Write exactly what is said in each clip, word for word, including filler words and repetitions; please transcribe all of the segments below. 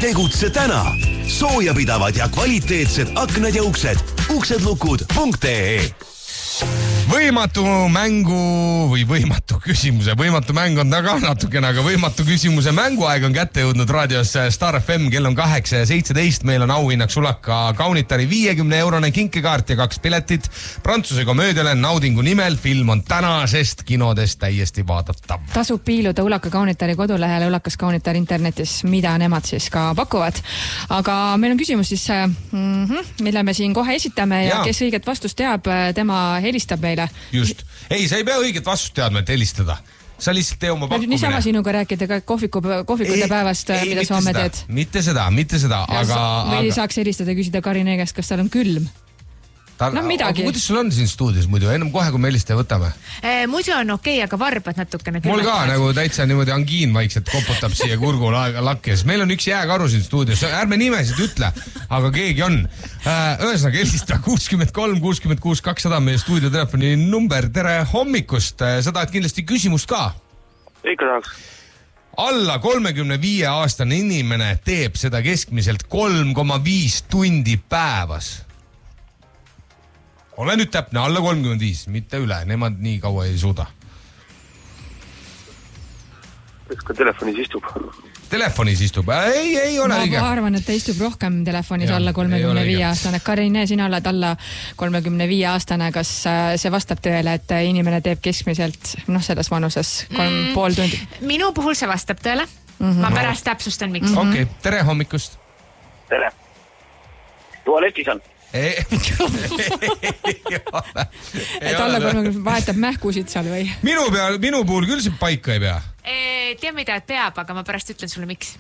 Tegutse täna. Soojapidavad ja kvaliteetsed aknad ja uksed. uksedlukud punkt ee. Võimatu mängu või võimatu küsimuse, võimatu mäng on taga natukene, aga võimatu küsimuse mänguaeg on kätte jõudnud raadios Star F M, kell on kaheksa ja seitseteist, meil on auhinnaks Sulaka Kaunitari viiekümne eurone kinkekaart ja kaks piletit Prantsuse komöödiale Naudingu nimel. Film on tänasest kinodest täiesti vaadatav. Tasub piiluda Ulaka Kaunitari kodulehele Ulakas Kaunitar internetis, mida nemad siis ka pakuvad. Aga meil on küsimus siis, mm-hmm, mille me siin kohe esitame ja, ja kes õiget vastust teab, tema helistab meile. Just. Ei, sa ei pea õiget vastust teadma, et helistada. Sa lihtsalt tee oma pakkumine. Niisama sinuga rääkida ka kohviku, kohvikute ei, päevast, ei, mida sa homme teed. Mitte seda, mitte seda. Aga, või aga... saaks helistada ja küsida Karine käest, kas tal on külm. Ta... No midagi. Kuidas sul on siin stuudios muidu? Ennem kohe, kui me helistaja võtame. E, muidu on okei, okay, aga varbad natukene. Mul ka nagu täitsa niimoodi angiin vaikselt koputab siia kurgu lakkes. Meil on üks jääkaru siin stuudios. Ärme nimesid ütle, aga keegi on. Ühesõnaga helista kuuskümmend kolm kuuskümmend kuus kakssada meie stuudiotelefoni number. Tere hommikust. Sa tahad kindlasti küsimust ka? Ikka tahaks. Alla kolmekümne viie aastane inimene teeb seda keskmiselt kolm koma viis tundi päevas. Ole nüüd täpne, alla kolmkümmend viis, mitte üle, nemad nii kaua ei suuda. Kas ka telefonis istub? Telefonis istub? Ei, ei ole õige. Ma arvan, et ta istub rohkem telefonis ja, alla kolmekümne viie aastane. Karine, sina oled alla kolmekümne viie aastane. Kas see vastab tõele, et inimene teeb keskmiselt noh, selles vanuses kolm mm, pool tundi? Minu puhul see vastab tõele. Mm-hmm. Ma pärast täpsustan, miks. Mm-hmm. Okei, okay. Tere hommikust. Tere. Tualetis on. Ei, ei ole. Et alla kolmekümne vahetab mähkusid seal või? Minu, peal, minu puhul küll see paika ei pea. E, tea mida, et peab, aga ma pärast ütlen sulle miks.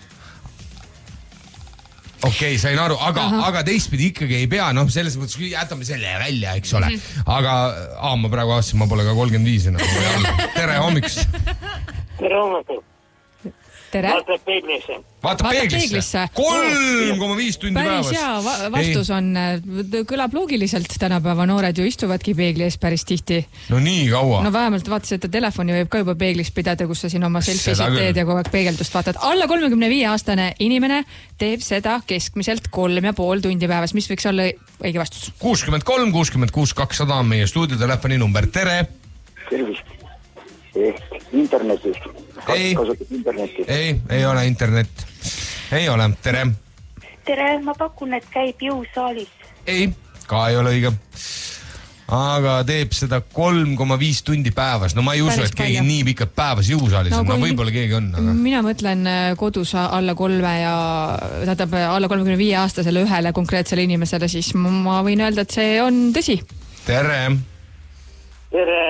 Okei, okay, sain aru, aga, aga teistpidi ikkagi ei pea, noh, selles mõttes jätame selle välja, eks ole. Mm-hmm. Aga aa, ma praegu aastasin, ma pole ka kolmkümmend viis enam. Tere hommikust. Tere hommikust. Tere. Vaatab peeglisse. Vaatab peeglisse. kolm koma viis tundi päevas. Päris hea vastus on, kõlab loogiliselt. Tänapäeva noored ju istuvadki peegli ees päris tihti. No nii kaua. No vähemalt vaatasid, et telefoni võib ka juba peegliks pidada, kus sa siin oma selfiesid teed ja kogu aeg peegeldust vaatad. Alla kolmekümne viie aastane inimene teeb seda keskmiselt kolm ja pool tundi päevas. Mis võiks olla õige vastus? kuuskümmend kolm kuuskümmend kuus kakssada on meie stuudiotelefoni number. Tere. Tervist. Internetis. Ei, ei, ei ole internet. Ei ole, tere. Tere, ma pakun, et käib jõusaalis. Ei, ka ei ole õige. Aga teeb seda kolm koma viis tundi päevas. No ma ei usu, et keegi nii pikalt päevas jõusaalis on. No võib-olla keegi on. Aga... Mina mõtlen kodus alla kolme ja tähendab alla kolmekümne viie aastasele ühele konkreetsele inimesele, siis ma võin öelda, et see on tõsi. Tere. Tere.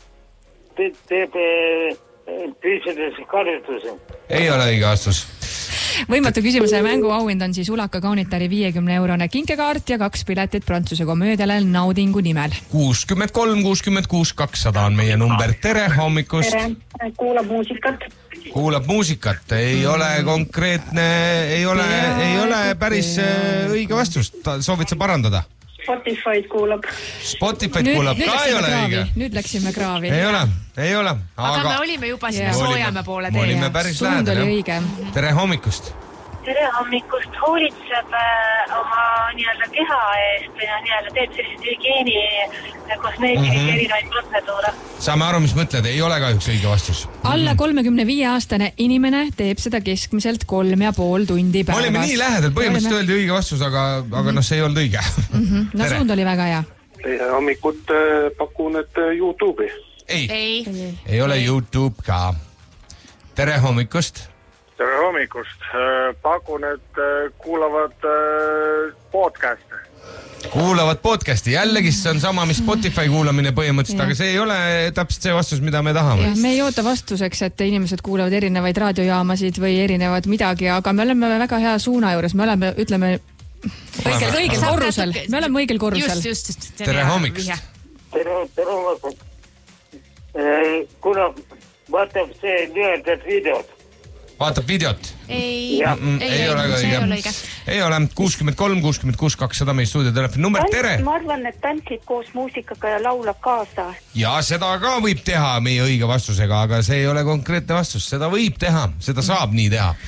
Teeb piisades karjutuse. Ei ole õige vastus. Võimatu küsimuse mängu auhind on siis Ulaka Kaunitari viiekümne eurone kinkekaart ja kaks piletit Prantsuse komöödiale Naudingu nimel. kuuskümmend kolm kuuskümmend kuus kakssada on meie number. Tere hommikust. Tere, kuulab muusikat. Kuulab muusikat. Ei ole konkreetne, ei ole, ei ole päris õige vastust. Soovid sa parandada? Spotify'd kuulab. Spotify'd kuulab, ka ei ole õige. Nüüd läksime kraavi. Ei ole, ei ole. Aga, aga me olime juba sinna soojame poole teie. Me olime päris lähedal. Tere hommikust. Tere hommikust. Hoolitseb äh, oma nii-öelda keha eest ja nii-öelda teeb sellist hügieeni kosmeetilisi mm-hmm. erinevaid protseduure. Saame aru, mis mõtled. Ei ole ka üks õige vastus. Alla kolmekümne viie aastane inimene teeb seda keskmiselt kolm ja pool tundi päevas. Me olime nii lähedal. Põhimõtteliselt öeldi õige vastus, aga, aga mm-hmm. noh, see ei olnud õige. Mm-hmm. No suund oli väga hea. Tere hommikut pakun, et YouTube'i. Ei. Ei. Ei. Ei ole YouTube ka. Tere hommikust. Tere hommikust. Pakun, et kuulavad podcast'e. Kuulavad podcasti. Jällegi see on sama, mis Spotify kuulamine põhimõtteliselt, aga see ei ole täpselt see vastus, mida me tahame. Ja, me ei oota vastuseks, et inimesed kuulavad erinevaid raadiojaamasid või erinevad midagi, aga me oleme väga hea suuna juures. Me oleme, ütleme, õigel, õigel korrusel. Me oleme õigel korrusel. Just, just, just. Tere hommikust. Tere, tere hommikust. Kuna vaatab see nii-öelda videot. Vaatab videot? Ei, mm, ei, ei ole õige. Ei ole. kuuskümmend kolm kuuskümmend kuus kakssada meie stuudiotelefoni number. Tere! Ma arvan, et tantsib koos muusikaga ja laulab kaasa. Ja seda ka võib teha meie õige vastusega, aga see ei ole konkreetne vastus. Seda võib teha. Seda saab nii teha.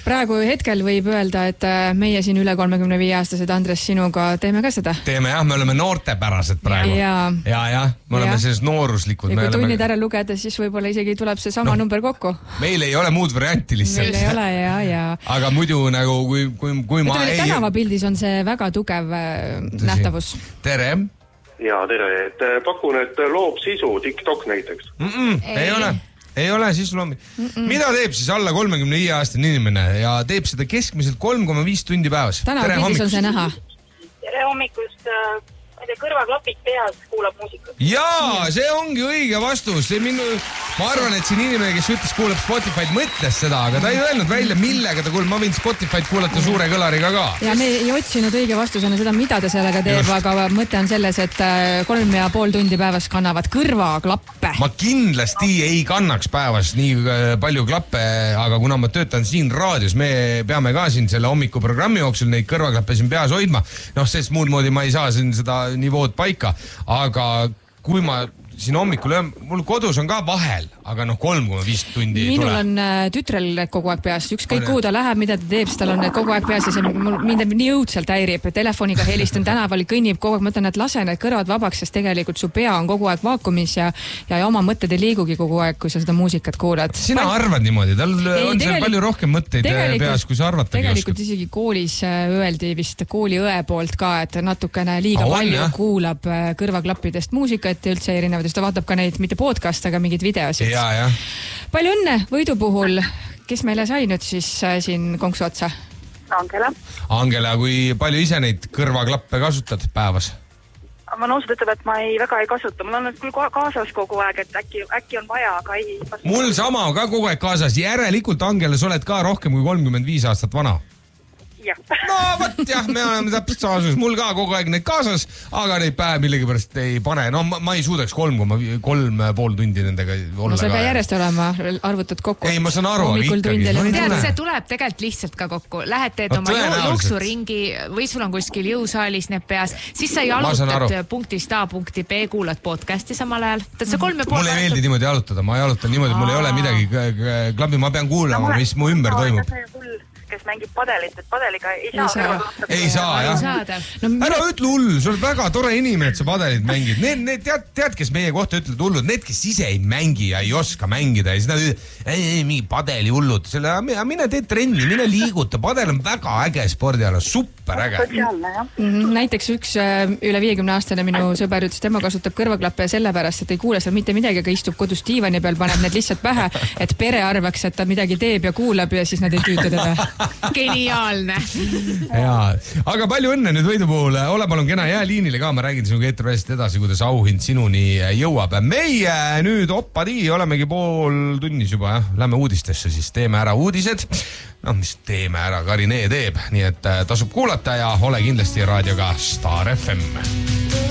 praegu hetkel võib öelda, et meie siin üle kolmekümne viie aastased Andres sinuga teeme ka seda. Teeme jah, me oleme noortepärased praegu. Ja, ja, ja me oleme selles nooruslikud. Ja kui oleme... tunnid ära lugeda, siis võib-olla isegi tuleb see sama no, number kokku. Meil ei ole muud varianti lihtsalt. Meil ei ole, ja, ja. Aga muidu nagu, kui, kui, kui ma ei... Tänavapildis on see väga tugev Tõsi. nähtavus. Tere! Ja tere, et pakun, et loob sisu TikTok näiteks. Mm-mm, ei. ei ole. Ei ole siis loomi. Mm-mm. Mida teeb siis alla kolmekümne viie aastane inimene ja teeb seda keskmiselt kolm koma viis tundi päevas? Tänavapildis on see näha. Tere hommikust, ma ei tea, kõrvaklapid peas, kuulab muusikat. Jaa, see ongi õige vastus. See minu, ma arvan, et siin inimene, kes ütles, kuulab Spotify'd, mõtles seda, aga ta ei öelnud välja, millega ta kuulab. Ma võin Spotify'd kuulata suure kõlariga ka. Ja me ei otsinud õige vastusena seda, mida ta sellega teeb, Just. aga mõte on selles, et kolm ja pool tundi päevas kannavad kõrvaklappe. Ma kindlasti ei kannaks päevas nii palju klappe, aga kuna ma töötan siin raadios, me peame ka siin selle hommikuprogrammi jooksul neid kõrvaklappe siin peas hoidma. Noh, sest muud moodi ma ei saa siin seda nivood paika, aga kui ma siin hommikul, mul kodus on ka vahel, aga noh, kolm koma viis tundi ei Minul tule. on äh, tütrel kogu aeg peas, ükskõik kuhu ta läheb, mida ta teeb, siis tal on kogu aeg peas ja see mind nii õudselt häirib. Telefoniga helistan tänaval, kõnnib kogu aeg, mõtlen, et lase need kõrvad vabaks, sest tegelikult su pea on kogu aeg vaakumis ja, ja oma mõtted ei liigugi kogu aeg, kui sa seda muusikat kuulad. Sina Pal... arvad niimoodi, tal ei, on seal palju rohkem mõtteid peas, kui sa arvatagi tegelikult oskad. Isegi koolis öeldi vist kooliõe poolt ka, et natukene liiga oh, palju jah. kuulab kõrvaklappidest muusikat ja üldse erinevatest, ta vaatab ka neid mitte podcast, aga mingid videosid. Ja, ja. Palju õnne võidu puhul, kes meile sai nüüd siis äh, siin konksu otsa? Angela. Angela, kui palju ise neid kõrvaklappe kasutad päevas? Ma nõusud ütleb, et ma ei, väga ei kasuta. Mul on küll kaasas kogu aeg, et äkki, äkki on vaja, aga ei kasuta. Mul sama ka kogu aeg kaasas. Järelikult, Angela, sa oled ka rohkem kui kolmkümmend viis aastat vana. Jah. No võt jah, me oleme täpselt samasus. Mul ka kogu aeg neid kaasas, aga neid päev millegipärast ei pane. No ma, ma ei suudaks kolm koma kolm pool tundi nendega olla. No sa ei pea järjest olema, arvutad kokku. Ei, ma saan aru, aga ikkagi. Tead, see tuleb tegelikult lihtsalt ka kokku. Lähed teed oma jooksuringi või sul on kuskil jõusaalis need peas, siis sa jalutad punktist A punkti B, kuulad podcasti samal ajal. Tead, see kolm ja pool mul ei meeldi niimoodi jalutada, ma jalutan niimoodi, mul ei ole midagi klabi, ma pean kuulama, mis mu ümber toimub. Kes mängib padelit, et padeliga ei saa. Ei saa, ei saa jah. No, ära ütle hull, sul on väga tore inimene, et sa padelit mängid. Need, need tead, tead, kes meie kohta ütled hullud, need, kes ise ei mängi ja ei oska mängida. Ja siis nad ütlevad, ei, ei, mingi padeli hullud. Selle, mine tee trenni, mine liiguta. Padel on väga äge spordiala, super äge. Näiteks üks üle viiekümne aastane minu sõber ütles, tema kasutab kõrvaklappe sellepärast, et ei kuule seal mitte midagi, aga istub kodus diivani peal, paneb need lihtsalt pähe, et pere arvaks, et ta midagi teeb ja kuulab ja siis nad ei tüüta teda. Geniaalne. Jaa, aga palju õnne nüüd võidu puhul. Ole palun kena, jää liinile ka, ma räägin sinuga eetriväest edasi, kuidas auhind sinuni jõuab. Meie nüüd oppadi, olemegi pool tunnis juba, jah. Lähme uudistesse, siis teeme ära uudised. No, mis teeme ära, Karinee teeb, nii et tasub kuulata ja ole kindlasti raadioga Star F M.